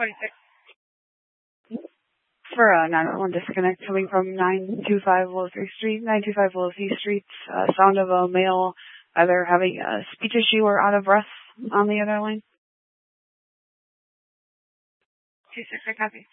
For a 911 disconnect coming from 925 Wolsey Street, 925 Wolsey Street, sound of a male either having a speech issue or out of breath on the other line. 26, I copy.